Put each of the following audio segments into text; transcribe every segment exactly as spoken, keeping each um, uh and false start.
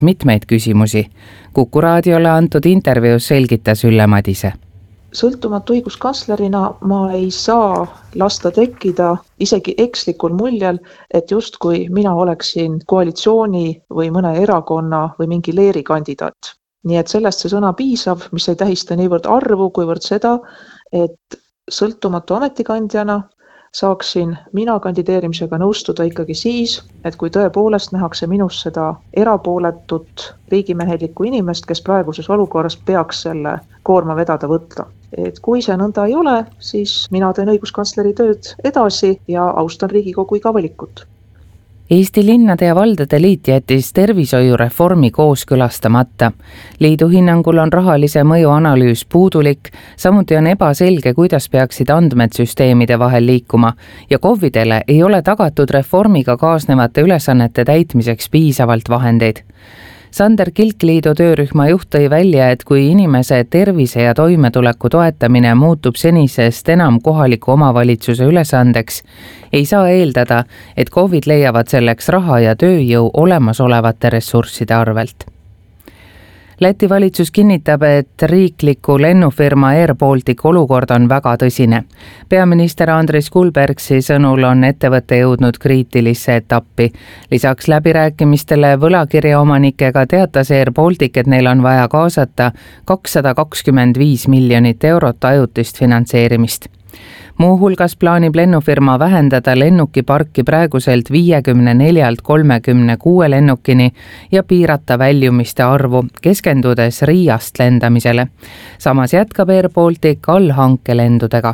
mitmeid küsimusi. Kuku raadiole antud intervjuus selgitas Ülle Madise. Sõltumatu õiguskantslerina ma ei saa lasta tekkida isegi ekslikul muljel, et justkui mina oleksin koalitsiooni või mõne erakonna või mingi leeri kandidaat. Nii et sellest see sõna piisav, mis ei tähista niivõrd arvu, kuivõrd seda, et sõltumatu ametikandjana saaksin mina kandideerimisega nõustuda ikkagi siis, et kui tõepoolest nähakse minus seda erapooletut riigimehelikku inimest, kes praeguses olukorras peaks selle koorma vedada võtta. Et kui see nõnda ei ole, siis mina teen õiguskantsleri tööd edasi ja austan Riigikogu iga valikut. Eesti linnade ja valdade liit jättis tervishoiureformi kooskõlastamata. Liidu hinnangul on rahalise mõju analüüs puudulik, samuti on ebaselge, kuidas peaksid andmed süsteemide vahel liikuma ja KOV-idele ei ole tagatud reformiga kaasnevate ülesannete täitmiseks piisavalt vahendeid. Sander Kilk liidu töörühma juht tõi välja, et kui inimese tervise ja toimetuleku toetamine muutub senisest enam kohaliku omavalitsuse ülesandeks, ei saa eeldada, et KOV-id leiavad selleks raha ja tööjõu olemasolevate ressursside arvelt. Läti valitsus kinnitab, et riikliku lennufirma Air Baltic olukord on väga tõsine. Peaminister Andris Kulbergsi sõnul on ettevõte jõudnud kriitilisse etappi. Lisaks läbirääkimistele võlakirjaomanikega teatas Air Baltic, et neil on vaja kaasata kakssada kakskümmend viis miljonit eurot ajutist finantseerimist. Muuhulgas plaanib lennufirma vähendada lennukiparki praeguselt viiekümne neljalt kolmekümne kuue lennukini ja piirata väljumiste arvu, keskendudes Riiast lendamisele. Samas jätkab Air Baltic allhankelendudega.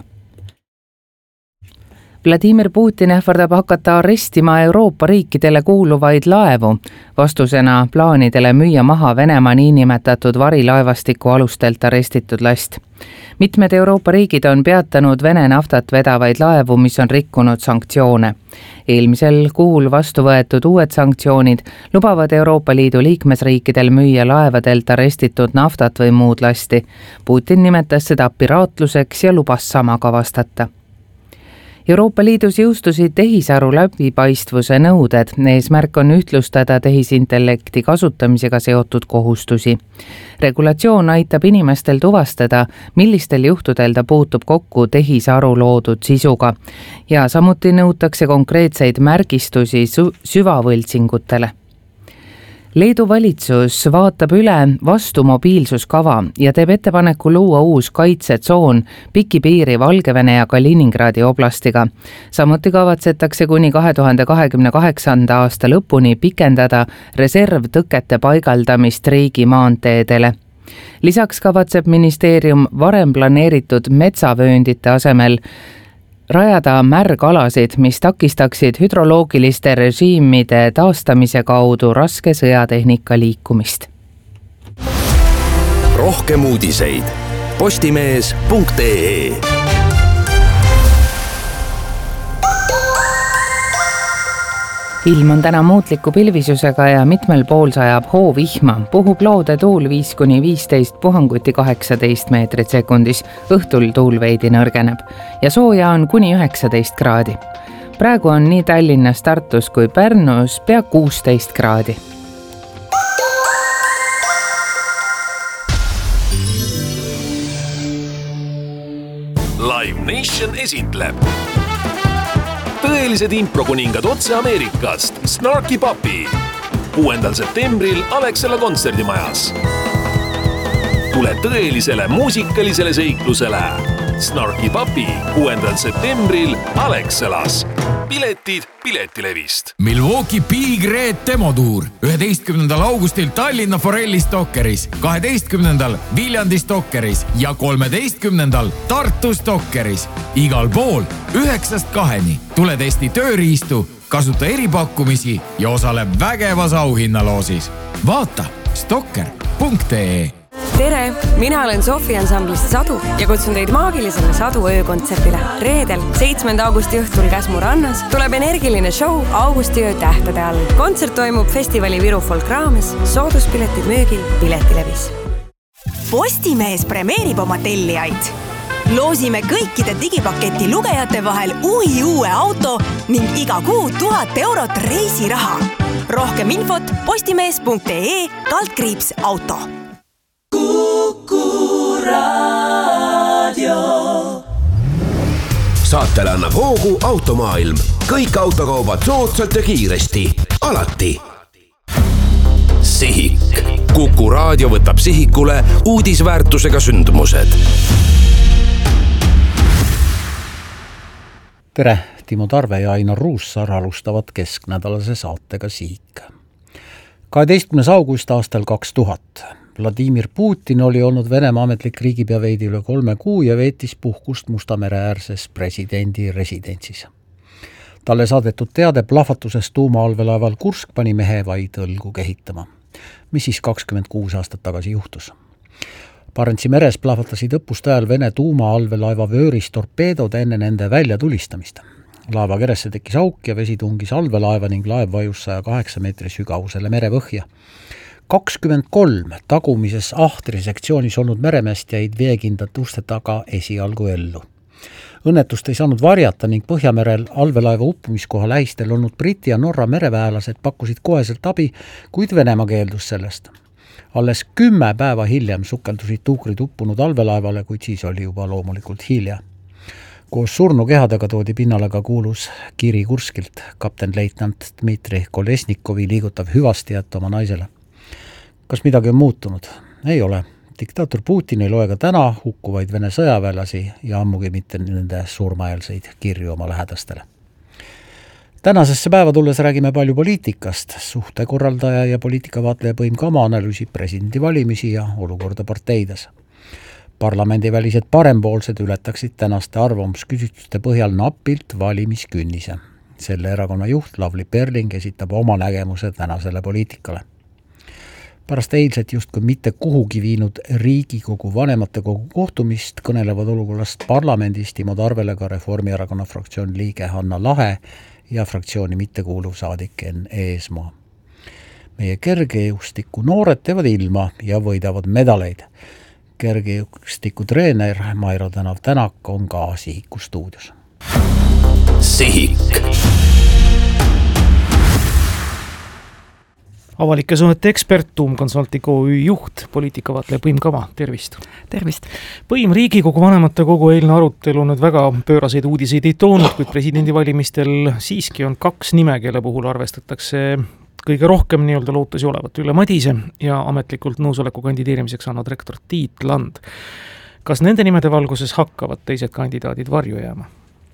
Vladimir Putin ähvardab hakata arestima Euroopa riikidele kuuluvaid laevu, vastusena plaanidele müüa maha Venemaa niinimetatud varilaevastiku alustelt arestitud last. Mitmed Euroopa riigid on peatanud Vene naftat vedavaid laevu, mis on rikkunud sanktsioone. Eelmisel kuul vastu võetud uued sanktsioonid lubavad Euroopa Liidu liikmesriikidel müüa laevadelt arestitud naftat või muud lasti. Putin nimetas seda piraatluseks ja lubas sama kavastata. Euroopa Liidus jõustusid tehisaru läbipaistvuse nõuded. Eesmärk on ühtlustada tehisintellekti kasutamisega seotud kohustusi. Regulatsioon aitab inimestel tuvastada, millistel juhtudel ta puutub kokku tehisaru loodud sisuga ja samuti nõutakse konkreetseid märgistusi süvavõltsingutele. Leedu valitsus vaatab üle vastumobiilsuskava ja teeb ettepaneku luua uus kaitsetsoon piki piiri Valgevene ja Kaliningradi oblastiga. Samuti kavatsetakse kuni kahe tuhande kahekümne kaheksanda aasta lõpuni pikendada reservtõkete paigaldamist riigi maanteedele. Lisaks kavatseb ministeerium varem planeeritud metsavööndite asemel rajada märgalasid, mis takistaksid hüdroloogiliste režiimide taastamise kaudu raske sõjatehnika liikumist. Rohkem uudiseid postimees punkt ee. Ilm on täna muutliku pilvisusega ja mitmel pool sajab hoovihma. Puhub loode tuul viis kuni viisteist, puhanguti kaheksateist meetrit sekundis. Õhtul tuul veidi nõrgeneb ja sooja on kuni üheksateist kraadi. Praegu on nii Tallinnas, Tartus kui Pärnus pea kuusteist kraadi. Live Nation esitleb tõelised improkuningad otse Ameerikast, Snarky Puppy. kuuendal septembril Alexela kontserdimajas. Tule tõelisele muusikalisele seiklusele. Snarky Puppy kuuendal septembril Alexelas. Piletid Piletilevist. Milwaukee Big Red demotuur üheteistkümnendal augustil Tallinna Forelli Stokkeris, kaheteistkümnendal Viljandi Stokkeris ja kolmeteistkümnendal Tartu Stokkeris. Igal pool üheksast kaheni. Tule testi tööriistu, kasuta eripakkumisi ja osale vägevas auhinnaloosis. Vaata stokker punkt ee. Tere, mina olen Sofi ansamblist Sadu ja kutsun teid maagilisele Sadu öökontserdile. Reedel, seitsmenda augusti õhtul Käsmu rannas tuleb energiline show Augustiöö tähtede all. Kontsert toimub festivali Viru Folk raames, sooduspiletid müügil Piletilevis. Postimees premeerib oma tellijaid. Loosime kõikide digipaketi lugejate vahel uhi uue auto ning iga kuu tuhat eurot reisiraha. rohkem infot postimees punkt ee kaldkriips auto. Kuku Raadio. Saatele annab hoogu Automaailm. Kõik autokaubad soodsalt ja kiiresti. Alati. Sihik. Kuku Raadio võtab sihikule uudisväärtusega sündmused. Tere, Timo Tarve ja Ainar Ruussaar alustavad kesknädalase saatega Sihik. kaheteistkümnes august aastal kaks tuhat. Vladimir Putin oli olnud Venemaa ametlik riigipea veidi üle kolme kuu ja veetis puhkust Musta mere äärses presidendi residentsis. Talle saadetud teade plahvatusest tuumaallvelaeval Kursk pani mehe vaid õlgu kehitama. Mis siis kakskümmend kuus aastat tagasi juhtus? Barentsi meres plahvatasid õppuste ajal Vene tuumaallvelaeva vööris torpeedod enne nende väljatulistamist. Laeva keresse tekkis auk ja vesi tungis allvelaeva ning laev vajus saja kaheksa meetri sügavusele merepõhja. kakskümmend kolm tagumises Ahtri sektsioonis olnud meremeest jäid veekindlate uste taga esialgu ellu. Õnnetust ei saanud varjata ning Põhjamerel allvelaeva uppumiskoha lähistel olnud Briti ja Norra mereväelased pakkusid koheselt abi, kuid Venemaa keeldus sellest. Alles kümme päeva hiljem sukeldusid tuukrid uppunud allvelaevale, kuid siis oli juba loomulikult hilja. Koos surnukehadega toodi pinnale ka kuulus kiri Kurskilt, kapten leitnant Dmitri Kolesnikovi liigutav hüvastijät oma naisele. Kas midagi on muutunud? Ei ole. Diktaator Putin ei loe ka täna hukkuvaid Vene sõjaväelasi ja ammugi mitte nende surmaeelseid kirju oma lähedastele. Tänasesse päeva tulles räägime palju poliitikast. Suhtekorraldaja ja poliitikavaatleja Põim Kama analüüsib presidendivalimisi ja olukorda parteides. Parlamendivälised parempoolsed ületaksid tänaste arvamusküsitluste põhjal napilt valimiskünnise. Selle erakonna juht Lavly Perling esitab oma nägemuse tänasele poliitikale. Pärast eilset justkui mitte kuhugi viinud Riigikogu vanematekogu kohtumist kõnelevad olukorrast parlamendis Timo Tarvele ka Reformierakonna fraktsiooni liige Hanna Lahe ja fraktsiooni mittekuuluv saadik Enn Eesmaa. Meie kergejõustiku noored teevad ilma ja võidavad medaleid. Kergejõustiku treener Mairo Tänav Tänak on ka Sihiku stuudios. Sihik. Avalike suhete ekspert, Tuum Consulting O Ü juht, poliitikavaatleja Põim Kama, tervist. Tervist. Põim, Riigikogu vanematekogu eilne arutelu nüüd väga pööraseid uudiseid ei toonud, kuid presidendivalimistel siiski on kaks nime, kelle puhul arvestatakse kõige rohkem nii-öelda lootasi olevat Ülle Madise ja ametlikult nõusoleku kandideerimiseks annavad rektor Tiit Land. Kas nende nimede valguses hakkavad teised kandidaadid varju jääma?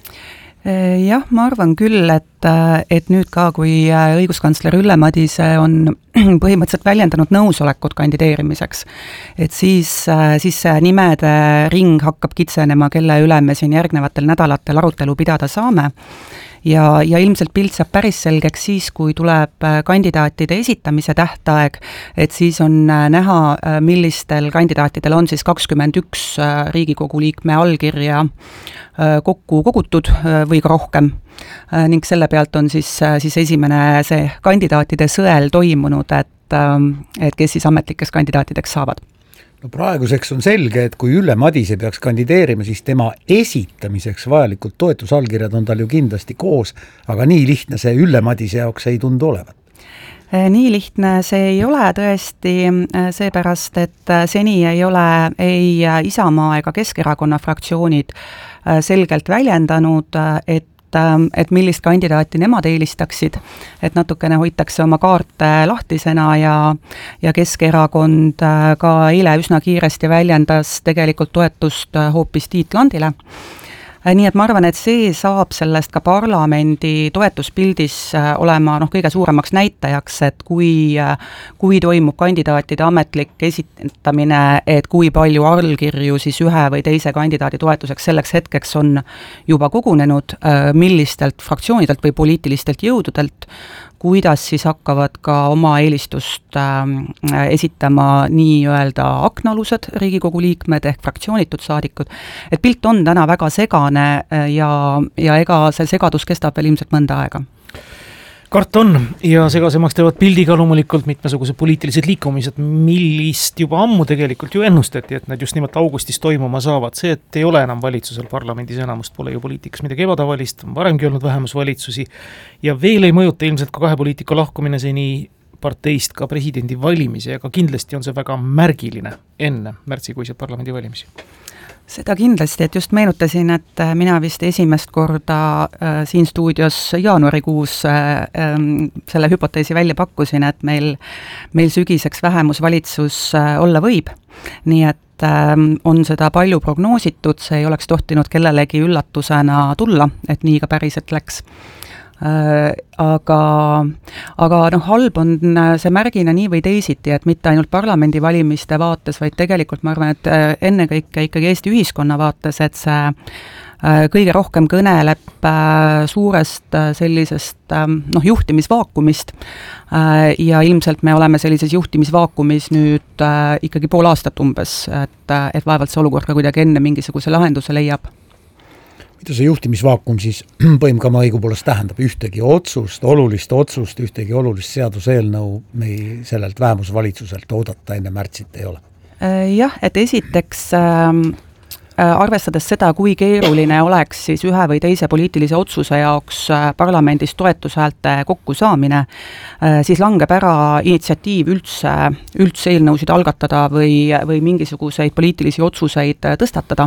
Jah, ma arvan küll, et, et nüüd ka, kui õiguskantsler Ülle Madise on põhimõtteliselt väljendanud nõusolekut kandideerimiseks, et siis, siis nimede ring hakkab kitsenema, kelle üle me siin järgnevatel nädalatel arutelu pidada saame. Ja, ja ilmselt pilt saab päris selgeks siis, kui tuleb kandidaatide esitamise tähtaeg, et siis on näha, millistel kandidaatidel on siis kakskümmend üks Riigikogu liikme allkirja kokku kogutud või ka rohkem. Ning selle pealt on siis, siis esimene see kandidaatide sõel toimunud, et, et kes siis ametlikes kandidaatideks saavad. No praeguseks on selge, et kui Ülle Madise peaks kandideerima, siis tema esitamiseks vajalikud toetusallkirjad on tal ju kindlasti koos, aga nii lihtne see Ülle Madise jaoks ei tundu olevat. Nii lihtne see ei ole tõesti seepärast, et seni ei ole ei Isamaa ega Keskerakonna fraktsioonid selgelt väljendanud, et et millist kandidaati nemad eelistaksid, et natukene hoitakse oma kaarte lahtisena ja, ja Keskerakond ka eile üsna kiiresti väljendas tegelikult toetust hoopis Tiit Landile. Nii et ma arvan, et see saab sellest ka parlamendi toetuspildis olema noh, kõige suuremaks näitajaks, et kui, kui toimub kandidaatide ametlik esitamine, et kui palju allkirju siis ühe või teise kandidaadi toetuseks selleks hetkeks on juba kogunenud, millistelt fraktsioonidelt või poliitilistelt jõududelt, kuidas siis hakkavad ka oma eelistust äh, esitama nii-öelda aknalused Riigikogu liikmed ehk fraktsioonitud saadikud, et pilt on täna väga segane ja, ja ega see segadus kestab veel ilmselt mõnda aega. Kart on ja segasemaks teevad pildiga loomulikult mitmesugused poliitilised liikumised, millist juba ammu tegelikult ju ennustati, et nad just nimelt augustis toimuma saavad. See, et ei ole enam valitsusel parlamendis enamust, pole ju poliitikas midagi ebatavalist, on varemgi olnud vähemusvalitsusi ja veel ei mõjuta ilmselt ka kahe poliitika lahkumine seni parteist ka presidendi valimisi, aga kindlasti on see väga märgiline enne märtsikuiseid parlamendi valimisi. Seda kindlasti, et just meenutasin, et mina vist esimest korda äh, siin stuudios jaanuarikuus äh, selle hüpoteesi välja pakkusin, et meil, meil sügiseks vähemusvalitsus äh, olla võib. Nii et äh, on seda palju prognoositud, see ei oleks tohtinud kellelegi üllatusena tulla, et nii ka päriselt läks. Äh, aga, aga noh, halb on see märgina nii või teisiti, et mitte ainult parlamendivalimiste vaates, vaid tegelikult ma arvan, et ennekõike ikkagi Eesti ühiskonna vaates, et see äh, kõige rohkem kõneleb äh, suurest äh, sellisest äh, noh, juhtimisvaakumist äh, ja ilmselt me oleme sellises juhtimisvaakumis nüüd äh, ikkagi pool aastat umbes, et, et vaevalt see olukord ka kuidagi enne mingisuguse lahenduse leiab. Mida see juhtimisvaakum siis põhimkama õigupoolest tähendab? Ühtegi otsust, olulist otsust, ühtegi olulist seaduseelnõu me sellelt vähemusvalitsuselt oodata enne märtsit ei ole? Jah, et esiteks äh, arvestades seda, kui keeruline oleks siis ühe või teise poliitilise otsuse jaoks parlamendis toetushäälte kokkusaamine, äh, siis langeb ära initsiatiiv üldse, üldse eelnõusid algatada või, või mingisuguseid poliitilisi otsuseid tõstatada.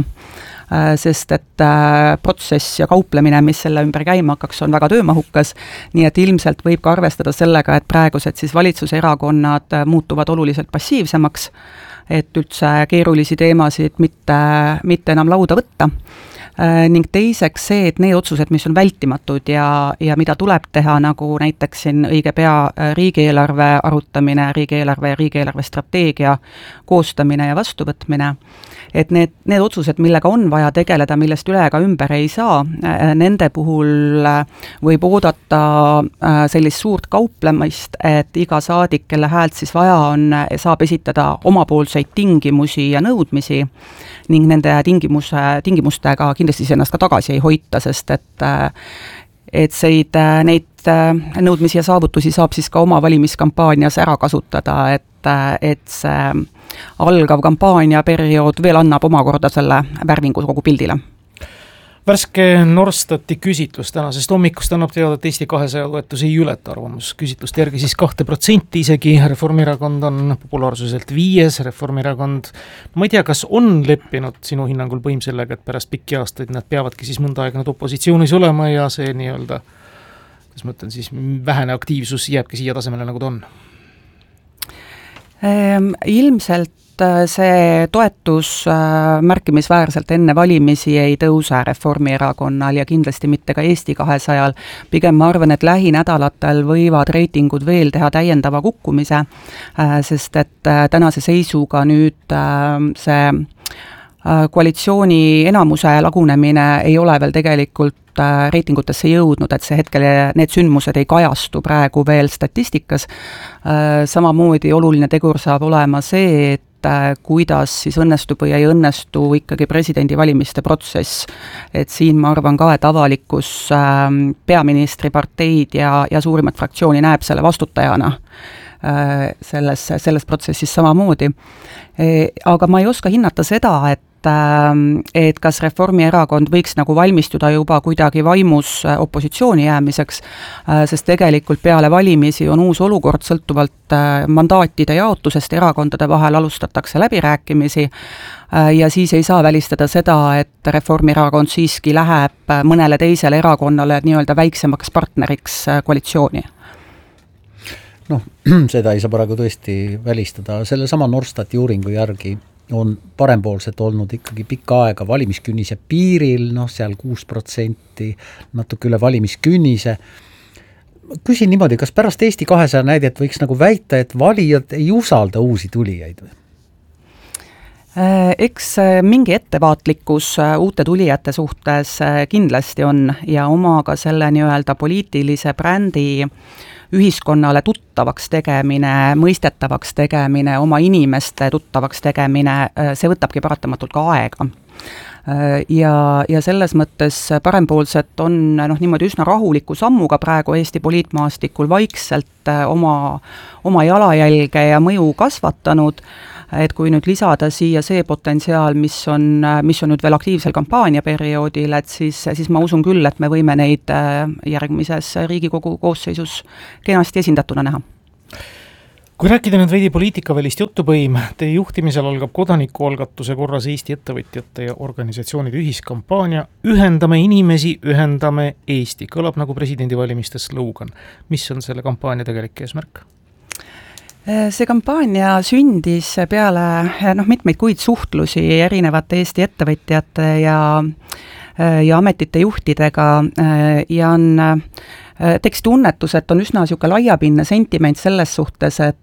Sest et protsess ja kauplemine, mis selle ümber käima hakkaks, on väga töömahukas, nii et ilmselt võib ka arvestada sellega, et praegused siis valitsuserakonnad muutuvad oluliselt passiivsemaks, et üldse keerulisi teemasid mitte, mitte enam lauda võtta. Ning teiseks see, et need otsused, mis on vältimatud ja, ja mida tuleb teha, nagu näiteks siin õige pea riigieelarve arutamine, riigieelarve ja riigieelarve strateegia koostamine ja vastuvõtmine, et need, need otsused, millega on vaja tegeleda, millest üle ega ümber ei saa, nende puhul võib oodata sellist suurt kauplemist, et iga saadik, kelle häält siis vaja on, saab esitada omapoolseid tingimusi ja nõudmisi ning nende tingimuse, tingimustega kindlasti ennast ka tagasi ei hoita, sest et, et seid, neid nõudmisi ja saavutusi saab siis ka oma valimiskampaanias ära kasutada, et, et see algav kampaaniaperiood veel annab omakorda selle värvingu kogu pildile. Värske Norstati küsitlus tänasest hommikust annab teada, et Eesti kahesaja toetus ei ületa arvamus. Küsitlust järgi siis kahte protsenti isegi, Reformierakond on populaarsuselt viies, Reformierakond, no ma ei tea, kas on leppinud sinu hinnangul põim sellega, et pärast pikki aastaid nad peavadki siis mõnda aega nad opositsioonis olema ja see nii-öelda, kas ma ütlen siis, vähene aktiivsus jääbki siia tasemele, nagu ta on? Ehm, ilmselt see toetus märkimisväärselt enne valimisi ei tõuse Reformierakonnal ja kindlasti mitte ka Eesti kahesajal. Pigem ma arvan, et lähinädalatel võivad reitingud veel teha täiendava kukkumise, sest et tänase seisuga nüüd see koalitsiooni enamuse lagunemine ei ole veel tegelikult reitingutesse jõudnud, et see hetkel need sündmused ei kajastu praegu veel statistikas. Samamoodi oluline tegur saab olema see, et kuidas siis õnnestub või ei õnnestu ikkagi presidendivalimiste protsess. Et siin ma arvan ka, et avalikkus peaministri parteid ja, ja suurimat fraktsiooni näeb selle vastutajana selles, selles protsessis samamoodi. Aga ma ei oska hinnata seda, et et kas Reformierakond võiks nagu valmistuda juba kuidagi vaimus opositsiooni jäämiseks, sest tegelikult peale valimisi on uus olukord sõltuvalt mandaatide jaotusest erakondade vahel alustatakse läbirääkimisi ja siis ei saa välistada seda, et Reformierakond siiski läheb mõnele teisele erakonnale nii-öelda väiksemaks partneriks koalitsiooni. Noh, seda ei saa praegu tõesti välistada. Selle sama Norstati uuringu järgi on parempoolsed olnud ikkagi pikka aega valimiskünnise piiril, noh seal kuus protsenti, natuke üle valimiskünnise. Küsin niimoodi, kas pärast Eesti kahesaja näidet võiks nagu väita, et valijad ei usalda uusi tulijaid või? Eks mingi ettevaatlikkus uute tulijate suhtes kindlasti on ja oma ka selle nii-öelda poliitilise brändi ühiskonnale tuttavaks tegemine, mõistetavaks tegemine, oma inimeste tuttavaks tegemine, see võtabki paratamatult ka aega. Ja, ja selles mõttes parempoolsed on noh, niimoodi üsna rahuliku sammuga praegu Eesti poliitmaastikul vaikselt oma, oma jalajälge ja mõju kasvatanud, et kui nüüd lisada siia see potentsiaal, mis on, mis on nüüd veel aktiivsel kampaaniaperioodil, et siis, siis ma usun küll, et me võime neid järgmises Riigikogu koosseisus kenasti esindatuna näha. Kui rääkida nüüd veidi poliitikavälist jutupõim, teie juhtimisel algab kodanikualgatuse korras Eesti ettevõtjate ja organisatsioonide ühiskampaania Ühendame inimesi, ühendame Eesti. Kõlab nagu presidendivalimiste slogan. Mis on selle kampaania tegelik eesmärk? See kampaania sündis peale noh, mitmeid kuid suhtlusi erinevate Eesti ettevõtjate ja, ja ametite juhtidega ja on tekkis tunnetus, et on üsna niisugune laiapinne sentiment selles suhtes, et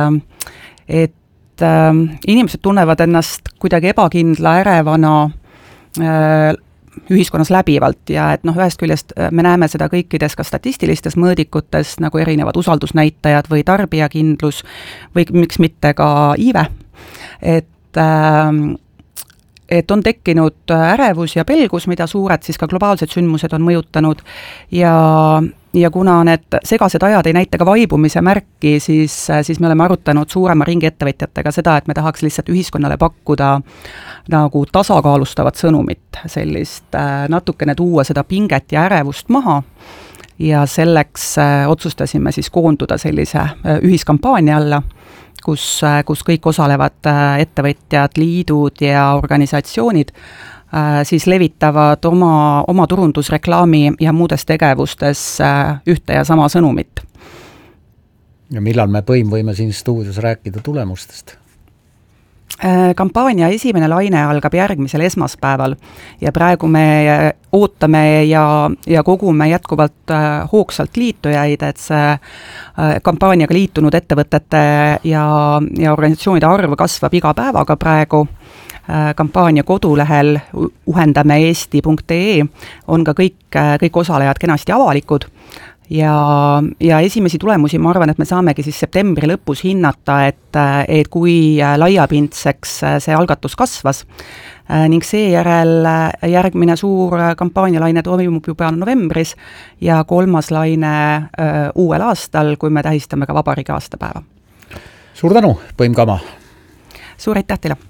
et inimesed tunnevad ennast kuidagi ebakindla, ärevana ühiskonnas läbivalt ja et noh, ühest küljest me näeme seda kõikides ka statistilistes mõõdikutes, nagu erinevad usaldusnäitajad või tarbijakindlus või miks mitte ka iive, et et on tekkinud ärevus ja pelgus, mida suured siis ka globaalsed sündmused on mõjutanud ja ja kuna need segased ajad ei näita ka vaibumise märki, siis, siis me oleme arutanud suurema ringi ettevõtjatega seda, et me tahaks lihtsalt ühiskonnale pakkuda nagu tasakaalustavat sõnumit, sellist natukene tuua seda pinget ja ärevust maha ja selleks otsustasime siis koonduda sellise ühiskampaania alla, kus, kus kõik osalevad ettevõtjad, liidud ja organisatsioonid siis levitavad oma, oma turundusreklaami ja muudes tegevustes ühte ja sama sõnumit. Ja millal me põim võime siin stuudios rääkida tulemustest? Kampaania esimene laine algab järgmisel esmaspäeval ja praegu me ootame ja, ja kogume jätkuvalt hoogsalt liitujaid, et see kampaaniaga liitunud ettevõtete ja, ja organisatsioonide arv kasvab iga päevaga praegu. Kampaania kodulehel uhendame eesti punkt ee on ka kõik, kõik osalejad kenasti avalikud ja, ja esimesi tulemusi ma arvan, et me saamegi siis septembri lõpus hinnata, et, et kui laiapindseks see algatus kasvas ning seejärel järgmine suur kampaanialaine toimub juba novembris ja kolmas laine uuel aastal, kui me tähistame ka vabariigi aastapäeva. Suur tänu, Põim Kama! Suur aitäh teile!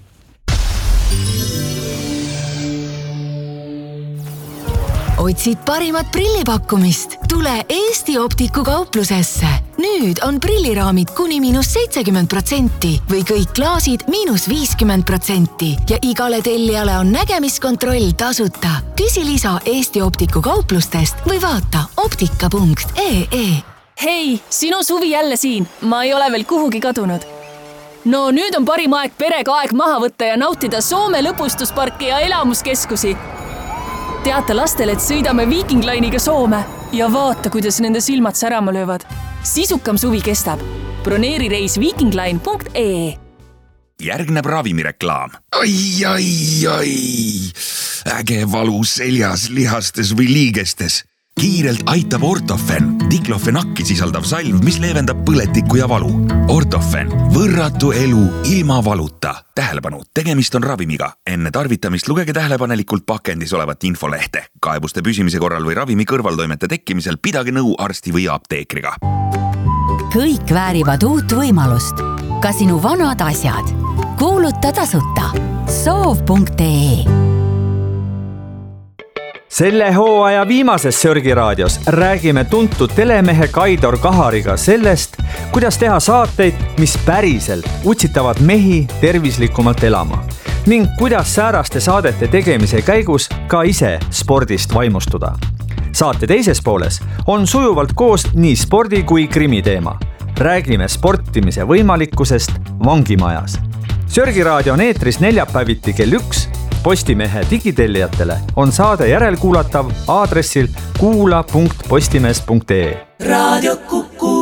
Otsid parimat prillipakkumist? Tule Eesti Optiku kauplusesse. Nüüd on prilliraamid kuni miinus seitsekümmend protsenti või kõik klaasid miinus viiskümmend protsenti ja igale tellijale on nägemiskontroll tasuta. Küsi lisa Eesti Optiku kauplustest või vaata optika punkt ee. Hei, sinu suvi jälle siin. Ma ei ole veel kuhugi kadunud. No nüüd on parim aeg perega aeg maha võtta ja nautida Soome lõbustusparki ja elamuskeskusi. Teata lastele, et sõidame Viking Line'iga Soome ja vaata, kuidas nende silmad särama löövad. Sisukam suvi kestab. Broneeri reis vikingline punkt ee. Järgneb ravimireklaam. Ai, ai, ai. Äge valu seljas, lihastes või liigestes. Kiirelt aitab Ortofen, diklofenakki sisaldav salv, mis leevendab põletikku ja valu. Ortofen, võrratu elu ilma valuta. Tähelepanu, tegemist on ravimiga. Enne tarvitamist lugege tähelepanelikult pakendis olevat infolehte. Kaebuste püsimise korral või ravimi kõrvaltoimete tekkimisel pidage nõu arsti või apteekriga. Kõik väärivad uut võimalust. Ka sinu vanad asjad. Kuuluta tasuta. soov punkt ee. Selle hooaja viimases Sörgiraadios räägime tuntud telemehe Kaidor Kahariga sellest, kuidas teha saateid, mis päriselt utsitavad mehi tervislikumalt elama ning kuidas sääraste saadete tegemise käigus ka ise spordist vaimustuda. Saate teises pooles on sujuvalt koos nii spordi kui krimi teema. Räägime sportimise võimalikkusest vangimajas. Sörgiraadio on eetris neljapäeviti kell üks. Postimehe digitellijatele on saade järelkuulatav aadressil kuula punkt postimees punkt ee. Radio Kuku.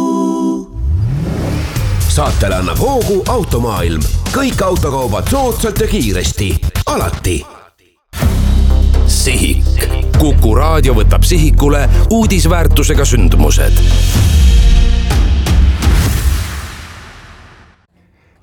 Saatele annab hoogu Automaailm. Kõik autokaubad soodsalt ja kiiresti. Alati. Sihik. Kuku raadio võtab sihikule uudisväärtusega sündmused.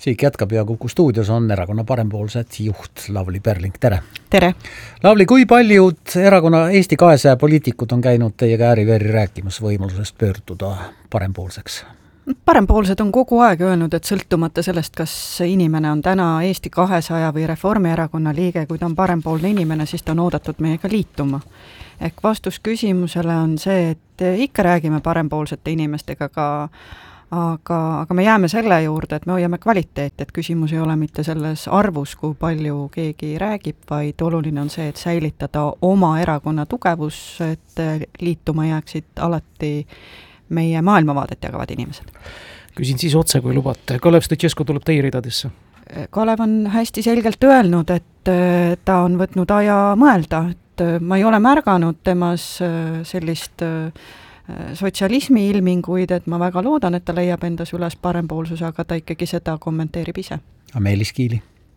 Siik jätkab ja Kuku stuudios on erakonna parempoolsed juht Lavly Perling, tere! Tere! Lavly, kui paljud erakonna Eesti kahesaja poliitikud on käinud teiega ääri-veri rääkimas võimalusest pöörduda parempoolseks? Parempoolsed on kogu aeg öelnud, et sõltumata sellest, kas inimene on täna Eesti kahesaja või Reformierakonna liige, kui ta on parempoolne inimene, siis ta on oodatud meiega liituma. Ehk vastus küsimusele on see, et ikka räägime parempoolsete inimestega ka Aga, aga me jääme selle juurde, et me hoiame kvaliteeti, et küsimus ei ole mitte selles arvus, kui palju keegi räägib, vaid oluline on see, et säilitada oma erakonna tugevus, et liituma jääksid alati meie maailmavaadet jagavad inimesed. Küsin siis otse, kui lubate. Kalev Stoicescu tuleb teie ridadesse? Kalev on hästi selgelt öelnud, et ta on võtnud aja mõelda, et ma ei ole märganud temas sellist sotsialismi ilminguid, et ma väga loodan, et ta leiab endas üles parempoolsuse, aga ta ikkagi seda kommenteerib ise. A Meelis Kiili?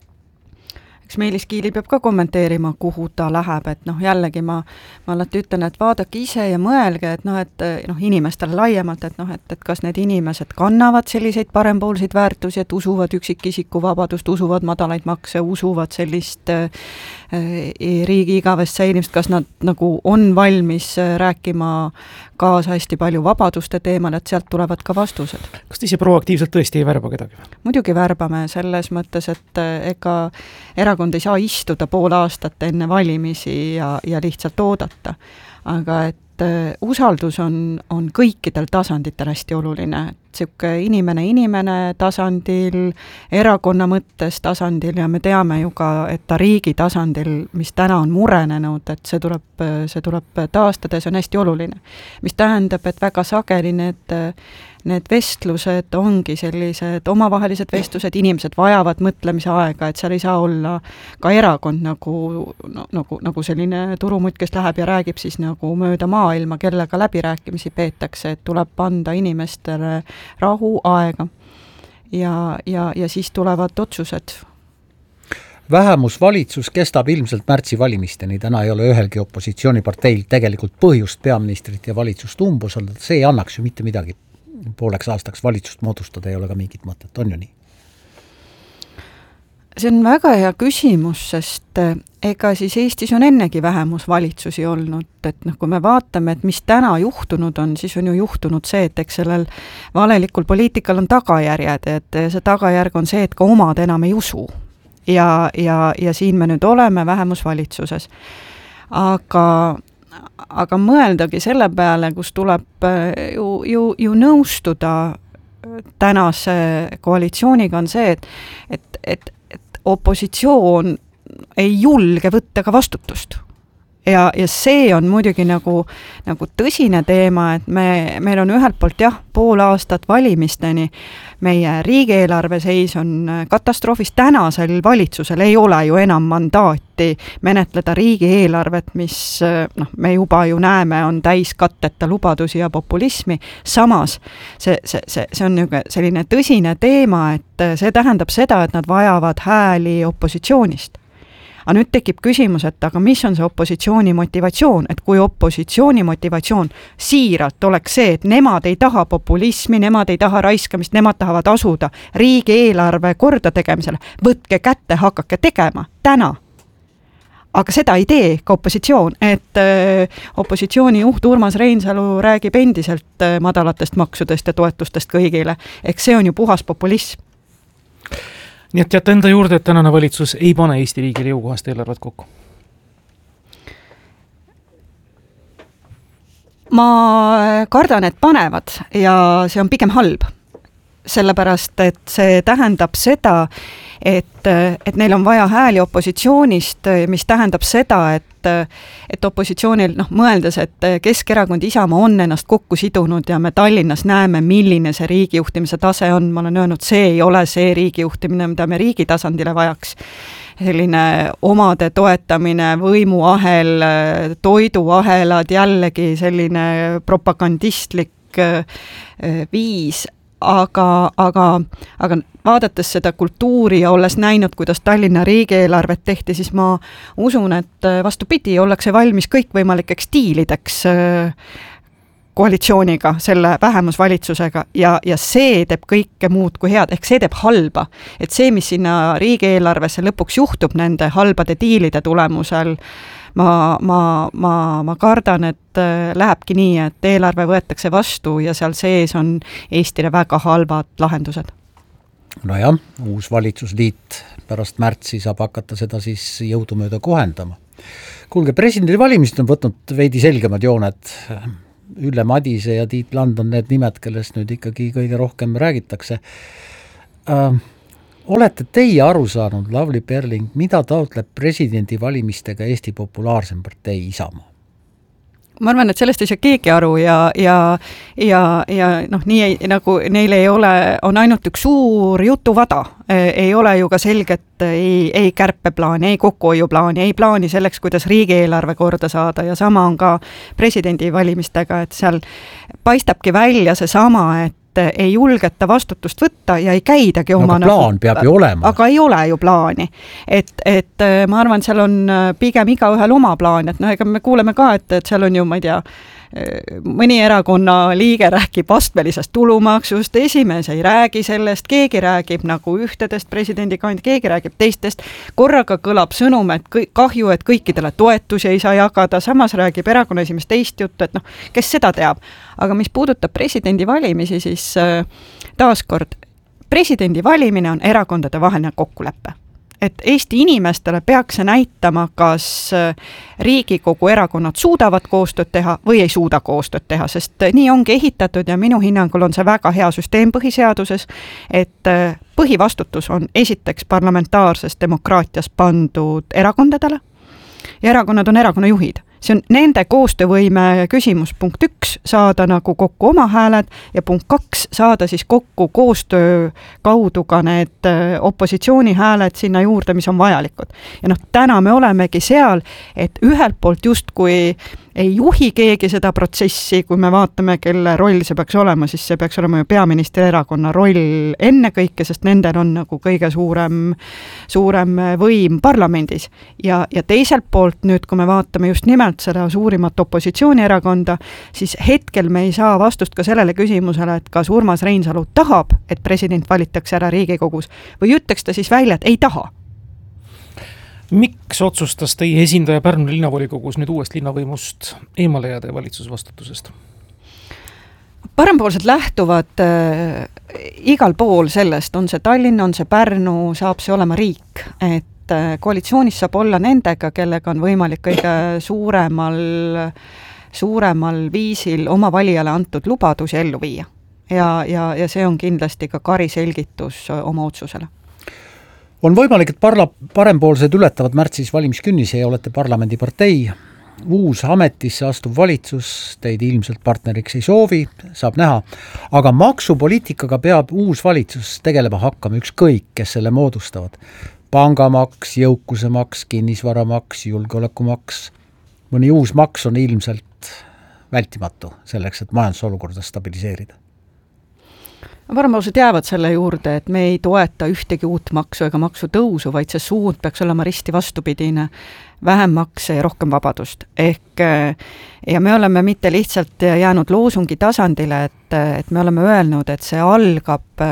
Eks Meelis Kiili peab ka kommenteerima, kuhu ta läheb, et noh, jällegi ma, ma alati ütlen, et vaadake ise ja mõelge, et noh, et noh, inimestele laiemalt, et noh, et, et kas need inimesed kannavad selliseid parempoolseid väärtusi, et usuvad üksikisiku vabadust, usuvad madalaid makse, usuvad sellist äh, riigi igavest säilimist, kas nad nagu on valmis rääkima kaasa hästi palju vabaduste teemal, et sealt tulevad ka vastused. Kas te ise proaktiivselt tõesti ei värba kedagi? Muidugi värbame selles mõttes, et ega erakond ei saa istuda pool aastat enne valimisi ja, ja lihtsalt oodata. Aga et usaldus on, on kõikidel tasanditel hästi oluline. Siuke inimene inimene tasandil, erakonna mõttes tasandil ja me teame ju ka, et ta riigi tasandil, mis täna on murenenud, et see tuleb, see tuleb taastada ja see on hästi oluline. Mis tähendab, et väga sageli need, need vestlused ongi sellised omavahelised vestlused, inimesed vajavad mõtlemise aega, et seal ei saa olla ka erakond nagu, no, nagu, nagu selline turumutt, kes läheb ja räägib siis nagu mööda maailma, kellega läbirääkimisi peetakse, et tuleb anda inimestele rahu aega ja, ja, ja siis tulevad otsused. Vähemusvalitsus kestab ilmselt märtsi valimisteni, täna ei ole ühelgi opositsiooniparteil tegelikult põhjust peaministrit ja valitsust umbusaldada, see ei annaks ju mitte midagi pooleks aastaks valitsust moodustada, ei ole ka mingit mõtet, on ju nii? See on väga hea küsimus, sest ega siis Eestis on ennegi vähemusvalitsusi olnud, et noh, kui me vaatame, et mis täna juhtunud on, siis on ju juhtunud see, et eks sellel valelikul poliitikal on tagajärjed, et see tagajärg on see, et ka omad enam ei usu. Ja, ja, ja siin me nüüd oleme vähemusvalitsuses. Aga, aga mõeldagi selle peale, kus tuleb ju, ju, ju nõustuda tänase koalitsiooniga on see, et, et, et opositsioon ei julge võtta ka vastutust. Ja, ja see on muidugi nagu, nagu tõsine teema, et me, meil on ühelt poolt jah, pool aastat valimisteni, meie riigieelarve seis on katastroofis, tänasel valitsusel ei ole ju enam mandaati menetleda riigieelarvet, mis noh, me juba ju näeme, on täis katteta lubadusi ja populismi, samas see, see, see, see on selline tõsine teema, et see tähendab seda, et nad vajavad hääli opositsioonist. Aga nüüd tekib küsimus, et aga mis on see opositsiooni motivatsioon, et kui opositsiooni motivatsioon siiralt oleks see, et nemad ei taha populismi, nemad ei taha raiskamist, nemad tahavad asuda riigieelarve korda tegemisele, võtke kätte, hakake tegema, täna. Aga seda ei tee ka opositsioon, et öö, opositsiooni juht Urmas Reinsalu räägib endiselt öö, madalatest maksudest ja toetustest kõigile, eks see on ju puhas populism. Nii et jätta enda juurde, et tänane valitsus ei pane Eesti riigile jõukohast eelarvet kokku? Ma kardan, et panevad ja see on pigem halb. Sellepärast, et see tähendab seda, et, et neil on vaja hääli opositsioonist, mis tähendab seda, et, et opositsioonil, noh, mõeldes, et Keskerakond Isamaa on ennast kokku sidunud ja me Tallinnas näeme, milline see riigijuhtimise tase on, ma olen öelnud, see ei ole see riigijuhtimine, mida me riigi tasandile vajaks. Selline omade toetamine, võimuahel, toiduahelad, jällegi selline propagandistlik viis, aga, aga, aga vaadates seda kultuuri ja olles näinud, kuidas Tallinna riigieelarvet tehti, siis ma usun, et vastupidi, ollakse valmis kõikvõimalikeks diilideks, koalitsiooniga, selle vähemusvalitsusega ja, ja see teeb kõike muud kui head, ehk see teeb halba. Et see, mis sinna riigieelarvesse lõpuks juhtub nende halbade diilide tulemusel, ma, ma, ma, ma kardan, et lähebki nii, et eelarve võetakse vastu ja seal sees on Eestile väga halvad lahendused. Nojah, uus valitsusliit pärast märtsi saab hakata seda siis jõudumööda kohendama. Kuulge, presidendi valimised on võtnud veidi selgemad jooned. Ülle Madise ja Tiit Land on need nimed, kellest nüüd ikkagi kõige rohkem räägitakse. Äh, olete teie aru saanud, Lavly Perling, mida taotleb presidendi valimistega Eesti populaarsem partei Isamaa? Ma arvan, et sellest ei saa keegi aru ja, ja, ja, ja noh, nii ei, nagu neil ei ole, on ainult üks suur jutuvada, ei ole ju ka selget, ei, ei kärpeplaani, ei kokkuhoiuplaani, ei plaani selleks, kuidas riigieelarve korda saada ja sama on ka presidendi valimistega, et seal paistabki välja see sama, et ei julgeta vastutust võtta ja ei käidagi oma aga plaan nagu, peab ju olema. Aga ei ole ju plaani. Et, et ma arvan, seal on pigem iga ühel oma plaan, et no ega me kuuleme ka, et, et seal on ju, ma ei tea, mõni erakonna liige räägib astmelisest tulumaksust, esimees ei räägi sellest, keegi räägib nagu ühtedest presidendikandid, keegi räägib teistest, korraga kõlab sõnum, et kõik, kahju, et kõikidele toetusi ei saa jagada, samas räägib erakonna esimees teist juttu, et noh, kes seda teab. Aga mis puudutab presidendi valimisi, siis taaskord, presidendi valimine on erakondade vaheline kokkulepe. Et Eesti inimestele peaks see näitama, kas Riigikogu erakonnad suudavad koostööd teha või ei suuda koostööd teha, sest nii ongi ehitatud ja minu hinnangul on see väga hea süsteem põhiseaduses, et põhivastutus on esiteks parlamentaarses demokraatias pandud erakondadele ja erakonnad on erakonna juhid. See on nende koostöövõime küsimus punkt üks, saada nagu kokku oma hääled ja punkt kaks, saada siis kokku koostöö kaudu ka need opositsiooni hääled sinna juurde, mis on vajalikud. Ja noh, täna me olemegi seal, et ühelt poolt just kui ei juhi keegi seda protsessi, kui me vaatame, kelle roll see peaks olema, siis see peaks olema ju peaministri erakonna roll enne kõike, sest nendel on nagu kõige suurem, suurem võim parlamendis. Ja, ja teiselt poolt nüüd, kui me vaatame just nimelt seda suurimat opositsioonierakonda, siis hetkel me ei saa vastust ka sellele küsimusele, et kas Urmas Reinsalu tahab, et president valitaks ära Riigikogus või ütleks ta siis välja, et ei taha. Miks otsustas teie esindaja Pärnu linnavolikogus nüüd uuest linnavõimust eemale jääda vaalitsusvastutusest? Parempoolsed lähtuvad äh, igal pool sellest, on see Tallinn, on see Pärnu, saab see olema riik, et äh, koalitsioonis saab olla nendega, kellega on võimalik kõige suuremal, suuremal viisil oma valijale antud lubadusi ellu viia. Ja, ja, ja see on kindlasti ka kari selgitus oma otsusele. On võimalik, et parla, parempoolsed ületavad märtsis valimiskünnise ja olete parlamendipartei. Uus ametisse astuv valitsus teid ilmselt partneriks ei soovi, saab näha. Aga maksupoliitikaga peab uus valitsus tegelema hakkama ükskõik, kes selle moodustavad. Pangamaks, jõukusemaks, kinnisvaramaks, julgeolekumaks. Mõni uus maks on ilmselt vältimatu selleks, et majandusolukorda stabiliseerida. Parempoolsed jäävad selle juurde, et me ei toeta ühtegi uut maksu ega maksu tõusu, vaid see suund peaks olema risti vastupidine, vähem makse ja rohkem vabadust. Ehk, ja me oleme mitte lihtsalt jäänud loosungi tasandile, et, et me oleme öelnud, et see algab,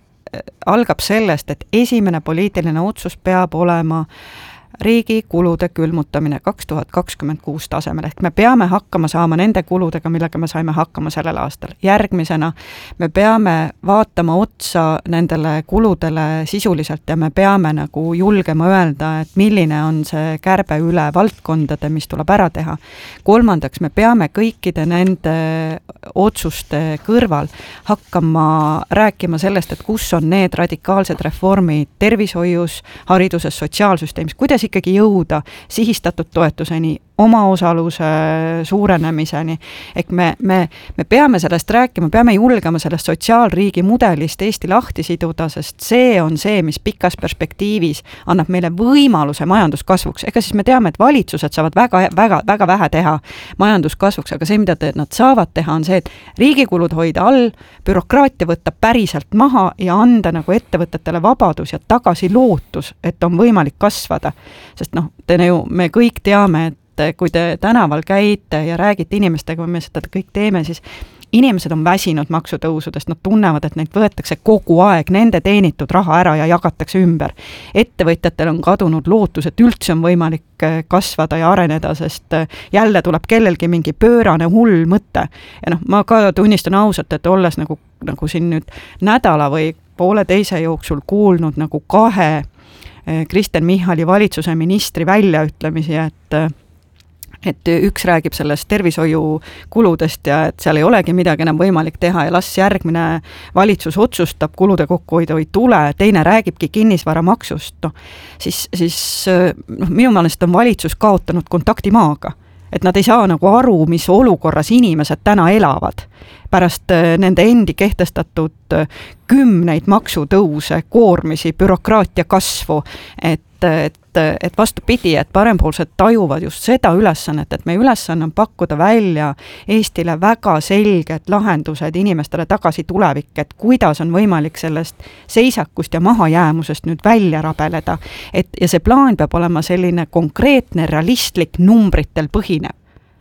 algab sellest, et esimene poliitiline otsus peab olema riigi kulude külmutamine kaks tuhat kakskümmend kuus tasemel, ehk me peame hakkama saama nende kuludega, millega me saime hakkama sellel aastal. Järgmisena me peame vaatama otsa nendele kuludele sisuliselt ja me peame nagu julgema öelda, et milline on see kärbe üle valdkondade, mis tuleb ära teha. Kolmandaks, me peame kõikide nende otsuste kõrval hakkama rääkima sellest, et kus on need radikaalsed reformid tervishoius, hariduses, sotsiaalsüsteemis, kuidas ikkagi jõuda sihistatud toetuseni, oma osaluse suurenemiseni. Ehk me, me, me peame sellest rääkima, peame julgema sellest sotsiaalriigi mudelist Eesti lahti siduda, sest see on see, mis pikas perspektiivis annab meile võimaluse majanduskasvuks. Ega siis me teame, et valitsused saavad väga, väga, väga vähe teha majanduskasvuks, aga see, mida te, nad saavad teha, on see, et riigikulud hoida all, bürokraatia võtta päriselt maha ja anda nagu ettevõtetele vabadus ja tagasi lootus, et on võimalik kasvada. Sest noh, te ju, me kõik teame, et kui te tänaval käite ja räägite inimestega, kui me seda kõik teeme, siis inimesed on väsinud maksutõusudest, nad tunnevad, et neid võetakse kogu aeg nende teenitud raha ära ja jagatakse ümber. Ettevõtjatel on kadunud lootus, et üldse on võimalik kasvada ja areneda, sest jälle tuleb kellelgi mingi pöörane hull mõte. Ja noh, ma ka tunnistan ausalt, et olles nagu, nagu siin nüüd nädala või poole teise jooksul kuulnud nagu kahe Kristen Michali valitsuse ministri väljaütlemisi, et et üks räägib sellest tervishoiukuludest ja et seal ei olegi midagi enam võimalik teha ja las järgmine valitsus otsustab, kulude kokkuhoidu ei tule, teine räägibki kinnisvaramaksust, no, siis, siis no, minu meelest on valitsus kaotanud kontakti maaga. Et nad ei saa nagu aru, mis olukorras inimesed täna elavad. Pärast nende endi kehtestatud kümneid maksutõuse, koormisi, bürokraatia kasvu, et, et, et vastupidi, et parempoolsed tajuvad just seda ülesannet, et meie ülesanne on pakkuda välja Eestile väga selged lahendused inimestele tagasi tulevik, et kuidas on võimalik sellest seisakust ja mahajäämusest nüüd välja rabeleda. Et, ja see plaan peab olema selline konkreetne, realistlik, numbritel põhinev.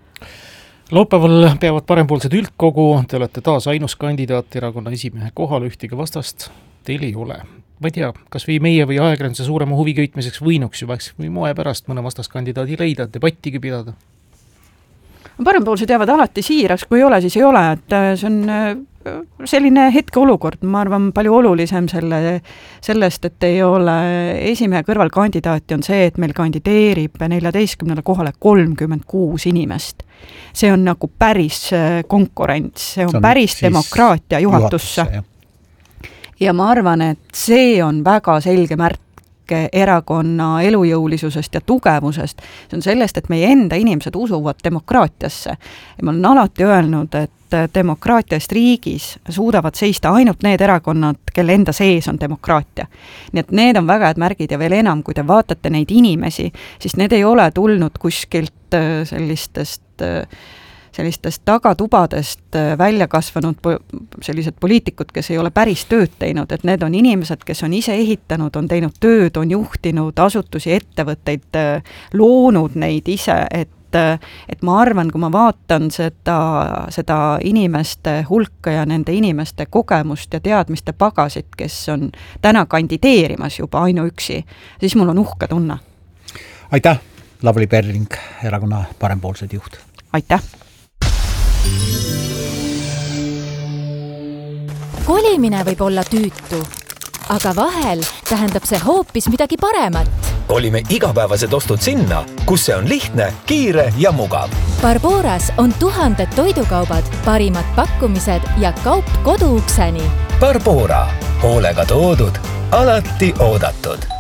Laupäeval peavad parempoolsed üldkogu, te olete taas ainus kandidaat erakonna esimehe kohal, ühtegi vastast teil ei ole. Ma ei tea, kas või meie või ajakirjanduse suurema huvi köitmiseks võinuks juba või moe pärast mõne vastaskandidaadi leida, debattigi pidada? Parempoolsed jäävad alati siiraks, kui ei ole, siis ei ole, et see on selline hetke olukord, ma arvan palju olulisem selle, sellest, et ei ole esimehe kõrval kandidaati on see, et meil kandideerib neljateistkümnele kohale kolmkümmend kuus inimest. See on nagu päris konkurents, see on, see on päris demokraatia juhatusse. juhatusse ja ma arvan, et see on väga selge märk erakonna elujõulisusest ja tugevusest. See on sellest, et meie enda inimesed usuvad demokraatiasse. Ja ma olen alati öelnud, et demokraatiast riigis suudavad seista ainult need erakonnad, kelle enda sees on demokraatia. Nii et need on väga head märgid ja veel enam, kui te vaatate neid inimesi, siis need ei ole tulnud kuskilt sellistest sellistest tagatubadest välja kasvanud sellised poliitikud, kes ei ole päris tööd teinud, et need on inimesed, kes on ise ehitanud, on teinud tööd, on juhtinud asutusi, ettevõtteid, loonud neid ise, et, et ma arvan, kui ma vaatan seda, seda inimeste hulka ja nende inimeste kogemust ja teadmiste pagasid, kes on täna kandideerimas juba ainuüksi, siis mul on uhke tunne. Aitäh, Lavly Perling, erakonna parempoolsed juht. Aitäh! Kolimine võib olla tüütu, aga vahel tähendab see hoopis midagi paremat. Kolime igapäevased ostud sinna, kus see on lihtne, kiire ja mugav. Barboras on tuhanded toidukaubad, parimad pakkumised ja kaup koduukseni. Barbora, hoolega toodud, alati oodatud.